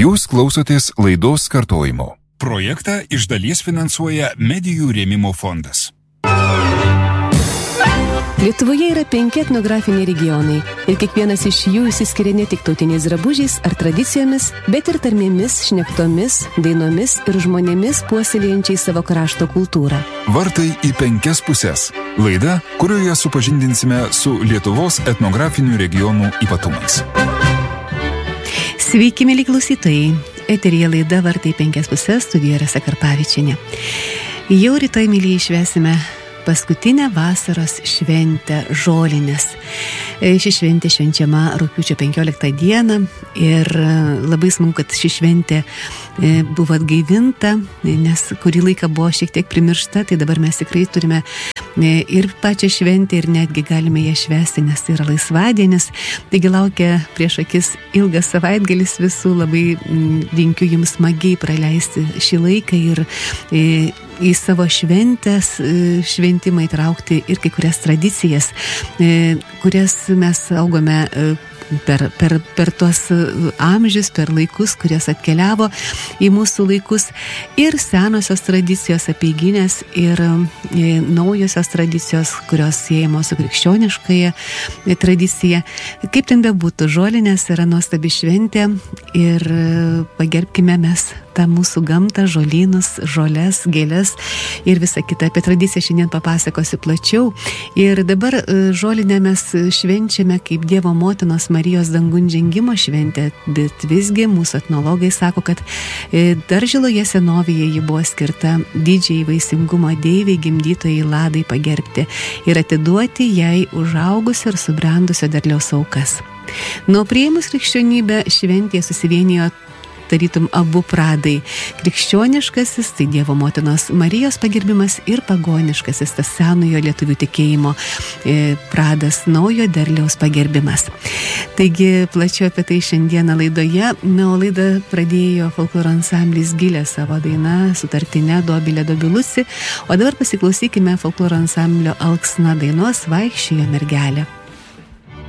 Jūs klausotės laidos kartojimo. Projektą iš dalies finansuoja Medijų rėmimo fondas. Lietuvoje yra 5 etnografiniai regionai ir kiekvienas iš jų išsiskiria ne tik tautiniais drabužiais ar tradicijomis, bet ir tarmėmis, šnektomis, dainomis ir žmonėmis puoselėjančiais savo krašto kultūrą. Vartai į 5 puses. Laida, kurioje supažindinsime su Lietuvos etnografinių regionų ypatumais. Sveiki, mieli klausytojai. Eteryje laida Vartai į 5 puses, studijoje Rasa Karpavičienė. Jau rytoj, mėlyje, švęsime paskutinę vasaros šventę Žolinės. Ši šventė švenčiama rugpjūčio 15 dieną ir labai smagu, kad ši šventė buvo atgaivinta, nes kurį laiką buvo šiek tiek primiršta, tai dabar mes tikrai turime ir pačią šventę ir netgi galime ją švęsti, nes tai yra laisvadienis. Taigi laukia prieš akis ilgas savaitgalis visų, labai linkiu jums smagiai praleisti šį laiką ir į savo šventimą įtraukti ir kai kurias tradicijas, kurias mes augome per tuos amžius, per laikus, kurios atkeliavo į mūsų laikus, ir senosios tradicijos apeiginės ir naujosios tradicijos, kurios siejamos su krikščioniškąja tradicija. Kaip ten bebūtų, Žolinės yra nuostabi šventė ir pagerbkime mes tą mūsų gamtą, žolynus, žoles, gėles ir visą kitą. Apie tradiciją šiandien papasakosiu plačiau. Ir dabar Žolinę mes švenčiame kaip Dievo motinos Marijos dangun žengimo šventė, bet visgi mūsų etnologai sako, kad dar žiloje senovėje ji buvo skirta didžiai vaisingumo deivei, gimdytojai Ladai pagerbti ir atiduoti jai užaugusio ir subrendusio derliaus aukas. Nuo priėmus krikščionybę šventėje susivienijo tarytum abu pradai. Krikščioniškasis, tai Dievo motinos Marijos pagerbimas, ir pagoniškasis, tas senojo lietuvių tikėjimo pradas, naujo derliaus pagerbimas. Taigi plačiau apie tai šiandieną laidoje. O laidą pradėjo folkloro ansamblis Gilė savo daina sutartine Dobilė Dobilusi, o dabar pasiklausykime folkloro ansamblio Alksna dainos Vaikščiojo mergelė.